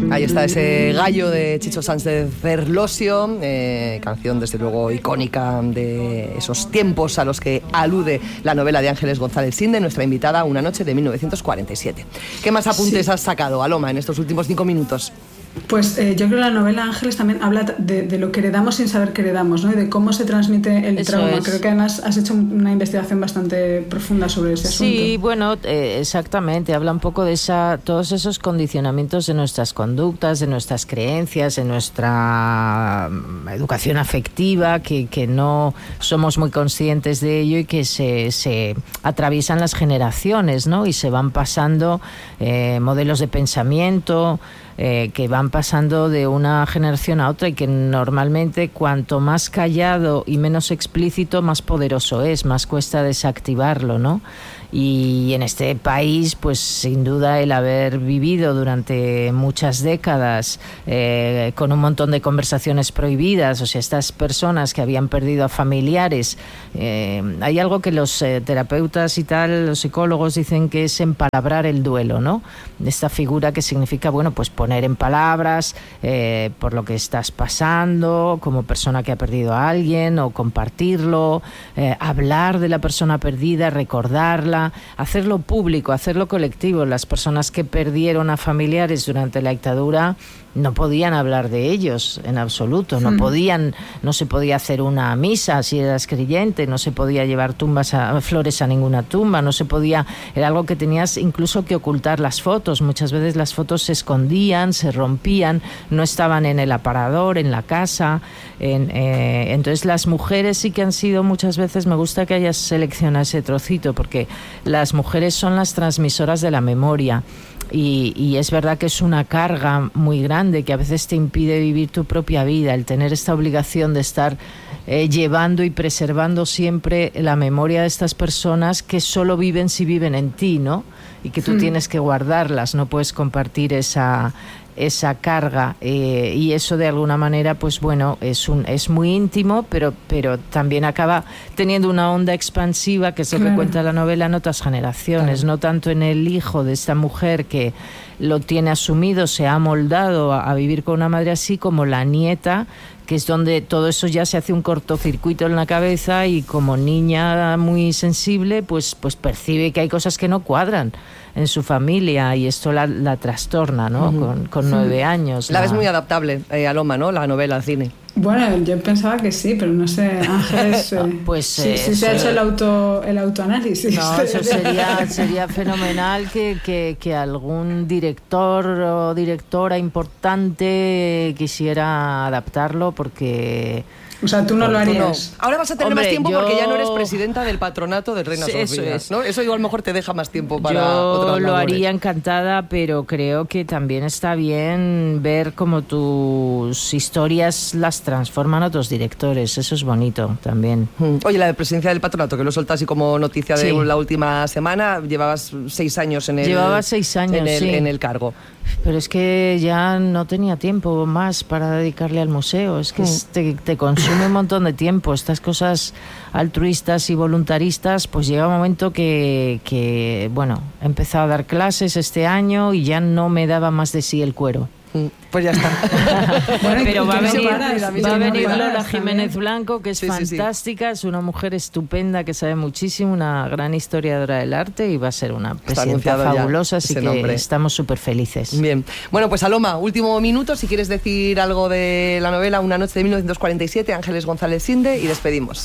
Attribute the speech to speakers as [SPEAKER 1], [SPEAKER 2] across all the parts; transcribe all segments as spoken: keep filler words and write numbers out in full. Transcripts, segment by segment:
[SPEAKER 1] Ahí está ese gallo de Chicho Sánchez Ferlosio, eh, canción desde luego icónica de esos tiempos a los que alude la novela de Ángeles González Sinde, nuestra invitada, Una noche de mil novecientos cuarenta y siete. ¿Qué más apuntes sí. has sacado, Aloma, en estos últimos cinco minutos?
[SPEAKER 2] Pues eh, yo creo que la novela Ángeles también habla de, de lo que heredamos sin saber que heredamos, ¿no? Y de cómo se transmite el Eso trauma. Es. Creo que además has hecho una investigación bastante profunda sobre ese asunto.
[SPEAKER 3] Sí, bueno, eh, exactamente. Habla un poco de esa, todos esos condicionamientos de nuestras conductas, de nuestras creencias, de nuestra educación afectiva, que, que no somos muy conscientes de ello y que se, se atraviesan las generaciones, ¿no? Y se van pasando eh, modelos de pensamiento, Eh, que van pasando de una generación a otra y que normalmente cuanto más callado y menos explícito, más poderoso es, más cuesta desactivarlo, ¿no? Y en este país, pues sin duda el haber vivido durante muchas décadas eh, con un montón de conversaciones prohibidas, o sea, estas personas que habían perdido a familiares, eh, hay algo que los eh, terapeutas y tal, los psicólogos dicen que es empalabrar el duelo, ¿no? Esta figura que significa, bueno, pues poner en palabras eh, por lo que estás pasando como persona que ha perdido a alguien, o compartirlo, eh, hablar de la persona perdida, recordarla, hacerlo público, hacerlo colectivo. Las personas que perdieron a familiares durante la dictadura no podían hablar de ellos en absoluto, no podían, no se podía hacer una misa si eras creyente, no se podía llevar tumbas a, flores a ninguna tumba, no se podía, era algo que tenías incluso que ocultar las fotos. Muchas veces las fotos se escondían, se rompían, no estaban en el aparador, en la casa, en, eh, entonces las mujeres sí que han sido muchas veces, me gusta que hayas seleccionado ese trocito, porque las mujeres son las transmisoras de la memoria. Y, y es verdad que es una carga muy grande que a veces te impide vivir tu propia vida, el tener esta obligación de estar eh, llevando y preservando siempre la memoria de estas personas que solo viven si viven en ti, ¿no? Y que tú mm. tienes que guardarlas, no puedes compartir esa esa carga eh, y eso de alguna manera, pues bueno, es un es muy íntimo, pero pero también acaba teniendo una onda expansiva, que es lo claro. que cuenta la novela, en otras generaciones, claro. no tanto en el hijo de esta mujer que lo tiene asumido, se ha amoldado a, a vivir con una madre así, como la nieta, que es donde todo eso ya se hace un cortocircuito en la cabeza y como niña muy sensible, pues pues percibe que hay cosas que no cuadran en su familia y esto la, la trastorna, ¿no? Uh-huh. Con, con nueve sí. años.
[SPEAKER 1] La, la ves muy adaptable, eh, Aloma, ¿no? La novela al cine.
[SPEAKER 2] Bueno, yo pensaba que sí, pero no sé, Ángeles, eh,
[SPEAKER 3] pues
[SPEAKER 2] sí,
[SPEAKER 3] eh,
[SPEAKER 2] sí se ha hecho el auto el autoanálisis.
[SPEAKER 3] No, eso sería sería fenomenal que, que, que algún director o directora importante quisiera adaptarlo, porque...
[SPEAKER 2] O sea, tú no lo harías.
[SPEAKER 1] No. Ahora vas a tener
[SPEAKER 3] Hombre,
[SPEAKER 1] más tiempo
[SPEAKER 3] yo...
[SPEAKER 1] porque ya no eres presidenta del patronato de Reina
[SPEAKER 3] sí,
[SPEAKER 1] Sofía,
[SPEAKER 3] eso,
[SPEAKER 1] ¿no? Eso igual mejor te deja más tiempo para
[SPEAKER 3] yo
[SPEAKER 1] otras
[SPEAKER 3] lo
[SPEAKER 1] labores.
[SPEAKER 3] haría encantada, pero creo que también está bien ver cómo tus historias las transforman otros directores. Eso es bonito también.
[SPEAKER 1] Oye, la de presidencia del patronato, que lo soltas así como noticia de
[SPEAKER 3] sí.
[SPEAKER 1] la última semana, llevabas seis años en el,
[SPEAKER 3] Llevaba seis años,
[SPEAKER 1] en el,
[SPEAKER 3] sí.
[SPEAKER 1] en el cargo.
[SPEAKER 3] Pero es que ya no tenía tiempo más para dedicarle al museo. Es que mm. te, te consume un montón de tiempo. Estas cosas altruistas y voluntaristas, pues llega un momento que, que, bueno, he empezado a dar clases este año y ya no me daba más de sí el cuero.
[SPEAKER 1] Pues ya está.
[SPEAKER 3] Bueno, pero va a venir,
[SPEAKER 2] paras,
[SPEAKER 3] va a venir Lola Jiménez
[SPEAKER 2] también.
[SPEAKER 3] Blanco, que es
[SPEAKER 1] sí,
[SPEAKER 3] fantástica, sí, sí. es una mujer estupenda que sabe muchísimo, una gran historiadora del arte, y va a ser una presidenta fabulosa, así que nombre. Estamos súper felices.
[SPEAKER 1] Bien. Bueno, pues Aloma, último minuto, si quieres decir algo de la novela Una noche de mil novecientos cuarenta y siete, Ángeles González Sinde, y despedimos.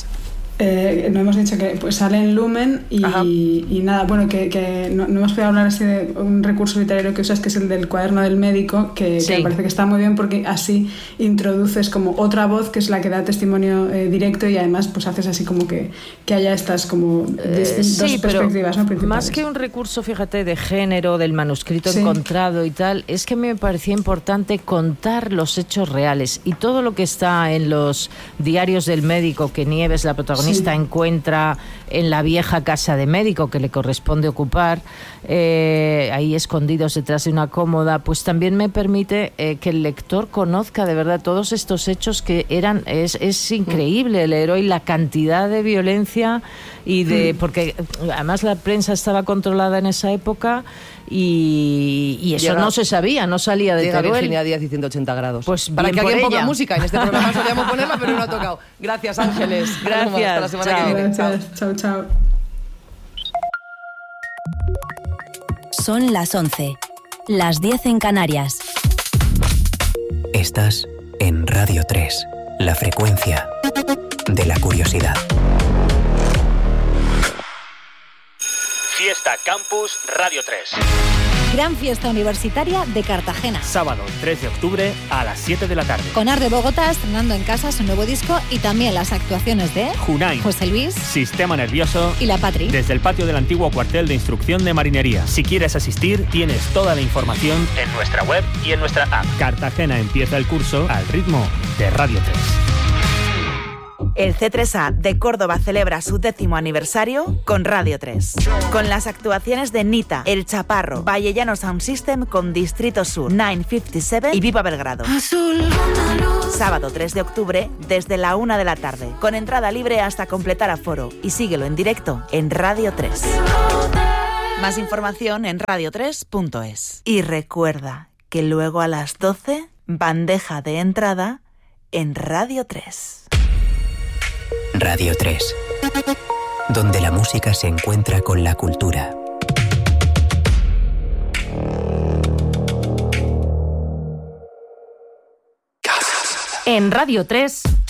[SPEAKER 2] Eh, no hemos dicho que pues sale en Lumen y, y nada, bueno, que, que no, no hemos podido hablar así de un recurso literario que usas, que es el del cuaderno del médico, que, sí. que me parece que está muy bien porque así introduces como otra voz que es la que da testimonio eh, directo, y además pues haces así como que, que haya estas como
[SPEAKER 3] eh,
[SPEAKER 2] dos
[SPEAKER 3] sí,
[SPEAKER 2] perspectivas, ¿no? Principales.
[SPEAKER 3] Más que un recurso, fíjate, de género, del manuscrito sí. encontrado y tal, es que a mí me parecía importante contar los hechos reales, y todo lo que está en los diarios del médico, que Nieves, la protagonista, protagonista sí. encuentra en la vieja casa de médico que le corresponde ocupar, eh, ahí escondidos detrás de una cómoda, pues también me permite eh, que el lector conozca de verdad todos estos hechos que eran, es, es increíble leer hoy la cantidad de violencia y de, porque además la prensa estaba controlada en esa época y, y eso llega, no se sabía, no salía de
[SPEAKER 1] llega
[SPEAKER 3] Teruel.
[SPEAKER 1] Virginia Díaz y ciento ochenta grados.
[SPEAKER 3] Pues
[SPEAKER 1] para que alguien
[SPEAKER 3] ella.
[SPEAKER 1] ponga música en este programa solíamos ponerla, pero no ha tocado. Gracias, Ángeles.
[SPEAKER 3] Gracias.
[SPEAKER 1] Hasta la semana
[SPEAKER 3] chao.
[SPEAKER 1] que viene.
[SPEAKER 2] Gracias. Chao, chao.
[SPEAKER 4] Son las once, las diez en Canarias.
[SPEAKER 5] Estás en Radio tres, la frecuencia de la curiosidad.
[SPEAKER 6] Fiesta Campus Radio tres.
[SPEAKER 7] Gran fiesta universitaria de Cartagena.
[SPEAKER 6] Sábado tres de octubre a las siete de la tarde.
[SPEAKER 7] Con Ar de Bogotá estrenando en casa su nuevo disco y también las actuaciones de
[SPEAKER 6] Junain,
[SPEAKER 7] José Luis,
[SPEAKER 6] Sistema Nervioso
[SPEAKER 7] y La Patri.
[SPEAKER 6] Desde el patio del antiguo cuartel de instrucción de marinería. Si quieres asistir, tienes toda la información en nuestra web y en nuestra app. Cartagena empieza el curso al ritmo de Radio tres.
[SPEAKER 8] El C tres A de Córdoba celebra su décimo aniversario con Radio tres. Con las actuaciones de Nita, El Chaparro, Vallellano Sound System con Distrito Sur, novecientos cincuenta y siete y Viva Belgrado. Sábado tres de octubre desde la una de la tarde, con entrada libre hasta completar aforo. Y síguelo en directo en Radio tres. Más información en radio tres punto es. Y recuerda que luego a las doce, bandeja de entrada en Radio tres.
[SPEAKER 5] Radio tres, donde la música se encuentra con la cultura.
[SPEAKER 9] En Radio tres...